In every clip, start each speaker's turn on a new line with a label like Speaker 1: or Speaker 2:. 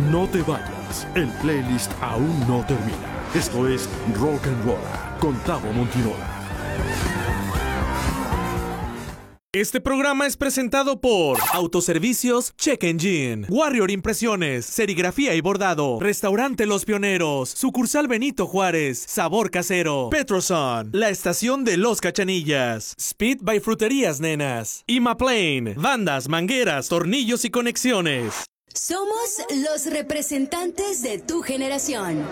Speaker 1: No te vayas, el playlist aún no termina. Esto es Rock and Roll con Tavo Montinola.
Speaker 2: Este programa es presentado por Autoservicios Check Engine, Warrior Impresiones, Serigrafía y Bordado, Restaurante Los Pioneros, Sucursal Benito Juárez, Sabor Casero, Petroson, La Estación de Los Cachanillas, Speed by Fruterías Nenas, Imaplane, bandas, mangueras, tornillos y conexiones.
Speaker 3: Somos los representantes de tu generación.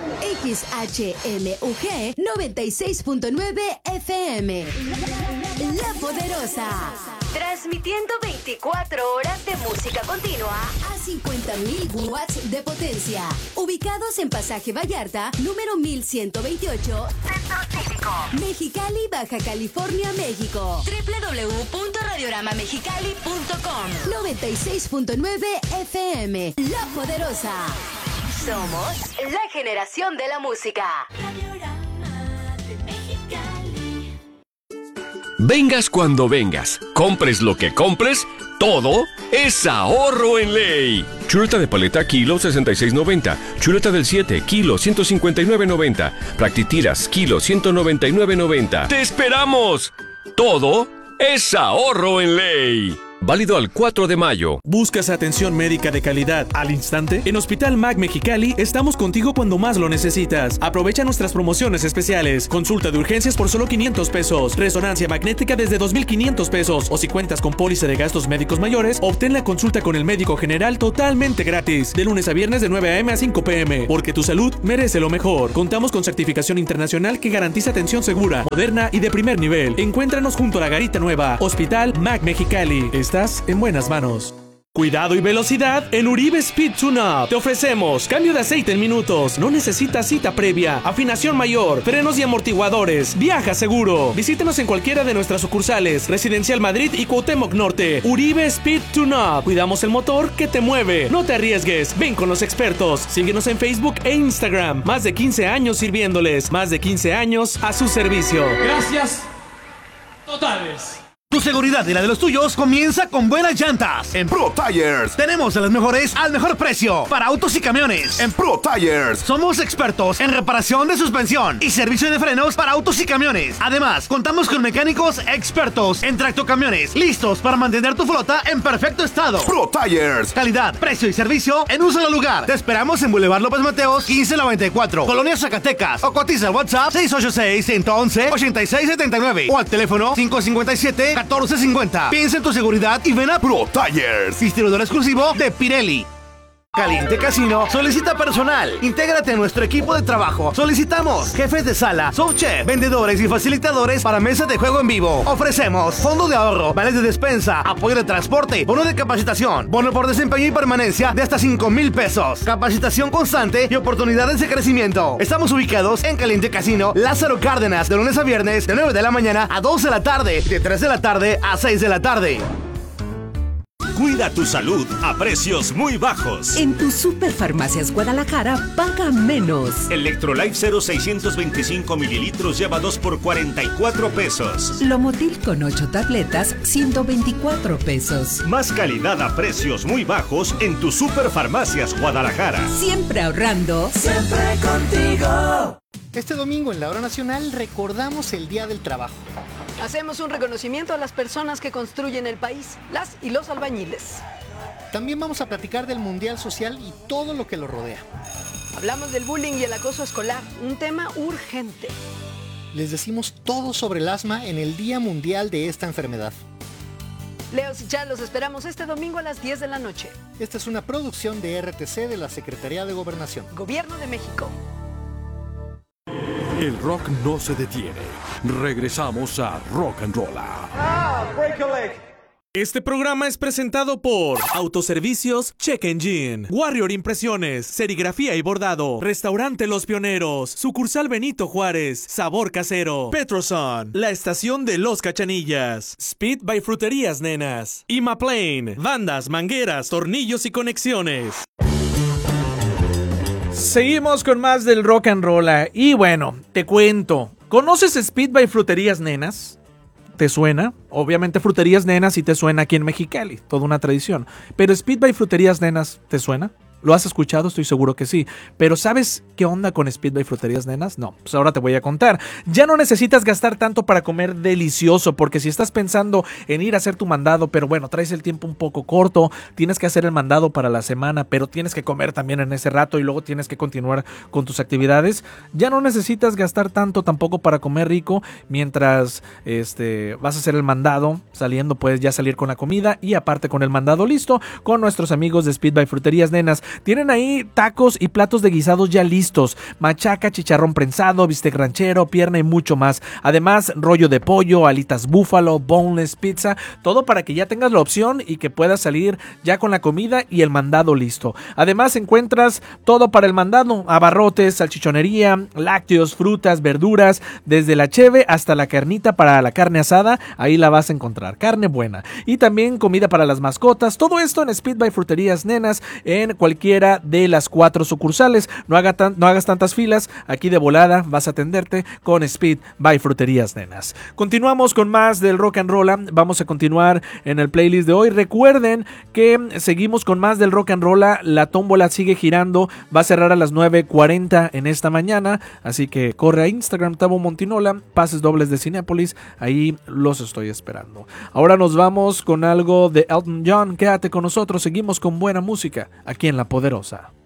Speaker 3: XHMUG 96.9 FM. La Poderosa. Transmitiendo 24 horas de música continua a 50.000 watts de potencia. Ubicados en Pasaje Vallarta, número 1128, Centro Cívico, Mexicali, Baja California, México. www.radioramamexicali.com. 96.9 FM. La Poderosa. Somos la generación de la música.
Speaker 4: Vengas cuando vengas, compres lo que compres, todo es ahorro en ley. Chuleta de paleta kilo 66.90, chuleta del 7 kilo 159.90, Practitiras kilo 199.90. ¡Te esperamos! Todo es ahorro en ley. Válido al 4 de mayo.
Speaker 2: ¿Buscas atención médica de calidad al instante? En Hospital MAC Mexicali estamos contigo cuando más lo necesitas. Aprovecha nuestras promociones especiales. Consulta de urgencias por solo 500 pesos. Resonancia magnética desde 2,500 pesos. O si cuentas con póliza de gastos médicos mayores, obtén la consulta con el médico general totalmente gratis. De lunes a viernes de 9 a.m. a 5 p.m. Porque tu salud merece lo mejor. Contamos con certificación internacional que garantiza atención segura, moderna y de primer nivel. Encuéntranos junto a la Garita Nueva. Hospital MAC Mexicali. Estás en buenas manos. Cuidado y velocidad en Uribe Speed Tune-Up. Te ofrecemos cambio de aceite en minutos. No necesitas cita previa. Afinación mayor. Frenos y amortiguadores. Viaja seguro. Visítanos en cualquiera de nuestras sucursales. Residencial Madrid y Cuauhtémoc Norte. Uribe Speed Tune-Up. Cuidamos el motor que te mueve. No te arriesgues. Ven con los expertos. Síguenos en Facebook e Instagram. Más de 15 años sirviéndoles. Más de 15 años a su servicio.
Speaker 5: Gracias totales.
Speaker 6: Tu seguridad y la de los tuyos comienza con buenas llantas. En Pro Tires tenemos a las mejores al mejor precio para autos y camiones. En Pro Tires somos expertos en reparación de suspensión y servicio de frenos para autos y camiones. Además, contamos con mecánicos expertos en tractocamiones, listos para mantener tu flota en perfecto estado. Pro Tires, calidad, precio y servicio en un solo lugar. Te esperamos en Boulevard López Mateos 1594, Colonia Zacatecas, o cotiza al WhatsApp 686-111-8679 o al teléfono 557-1450. Piensa en tu seguridad y ven a Pro Tires, distribuidor exclusivo de Pirelli. Caliente Casino solicita personal. Intégrate a nuestro equipo de trabajo. Solicitamos jefes de sala, soft chef, vendedores y facilitadores para mesas de juego en vivo. Ofrecemos fondo de ahorro, vales de despensa, apoyo de transporte, bono de capacitación, bono por desempeño y permanencia de hasta 5,000 pesos, capacitación constante y oportunidades de crecimiento. Estamos ubicados en Caliente Casino, Lázaro Cárdenas, de lunes a viernes, de 9 de la mañana a 2 de la tarde, de 3 de la tarde a 6 de la tarde.
Speaker 7: Cuida tu salud a precios muy bajos.
Speaker 8: En tu Superfarmacias Guadalajara, paga menos.
Speaker 7: Electrolyte 0 625 mililitros lleva 2 por 44 pesos.
Speaker 8: Lomotil con 8 tabletas, 124 pesos.
Speaker 7: Más calidad a precios muy bajos en tu Superfarmacias Guadalajara.
Speaker 8: Siempre ahorrando.
Speaker 9: Siempre contigo.
Speaker 10: Este domingo en la Hora Nacional recordamos el Día del Trabajo.
Speaker 11: Hacemos un reconocimiento a las personas que construyen el país, las y los albañiles.
Speaker 10: También vamos a platicar del Mundial Social y todo lo que lo rodea.
Speaker 11: Hablamos del bullying y el acoso escolar, un tema urgente.
Speaker 10: Les decimos todo sobre el asma en el Día Mundial de esta enfermedad.
Speaker 11: Leos y Chad, los esperamos este domingo a las 10 de la noche.
Speaker 10: Esta es una producción de RTC de la Secretaría de Gobernación.
Speaker 11: Gobierno de México.
Speaker 1: El rock no se detiene. Regresamos a Rock and Roll.
Speaker 2: Este programa es presentado por Autoservicios Check Engine, Warrior Impresiones, Serigrafía y Bordado, Restaurante Los Pioneros, Sucursal Benito Juárez, Sabor Casero, Petroson, La Estación de Los Cachanillas, Speed by Fruterías Nenas, Imaplane, bandas, mangueras, tornillos y conexiones.
Speaker 12: Seguimos con más del rock and roll. Y bueno, te cuento. ¿Conoces Speed by Fruterías Nenas? ¿Te suena? Obviamente Fruterías Nenas sí te suena aquí en Mexicali, toda una tradición. Pero Speed by Fruterías Nenas, ¿te suena? ¿Lo has escuchado? Estoy seguro que sí. Pero ¿sabes qué onda con Speed by Fruterías Nenas? No, pues ahora te voy a contar. Ya no necesitas gastar tanto para comer delicioso, porque si estás pensando en ir a hacer tu mandado, pero bueno, traes el tiempo un poco corto, tienes que hacer el mandado para la semana, pero tienes que comer también en ese rato y luego tienes que continuar con tus actividades, ya no necesitas gastar tanto tampoco para comer rico mientras vas a hacer el mandado. Saliendo puedes ya salir con la comida y aparte con el mandado listo con nuestros amigos de Speed by Fruterías Nenas. Tienen ahí tacos y platos de guisados ya listos, machaca, chicharrón prensado, bistec ranchero, pierna y mucho más. Además, rollo de pollo, alitas búfalo, boneless, pizza, todo para que ya tengas la opción y que puedas salir ya con la comida y el mandado listo. Además, encuentras todo para el mandado, abarrotes, salchichonería, lácteos, frutas, verduras, desde la cheve hasta la carnita para la carne asada, ahí la vas a encontrar, carne buena. Y también comida para las mascotas, todo esto en Speed by Fruterías Nenas, en cualquiera de las 4 sucursales. No hagas tantas filas, aquí de volada vas a atenderte con Speed by Fruterías Nenas. Continuamos con más del Rock and Roll. Vamos a continuar en el playlist de hoy. Recuerden que seguimos con más del Rock and Roll. La tómbola sigue girando, va a cerrar a las 9:40 en esta mañana, así que corre a Instagram, Tavo Montinola, pases dobles de Cinépolis, ahí los estoy esperando. Ahora nos vamos con algo de Elton John. Quédate con nosotros, seguimos con buena música aquí en La Poderosa.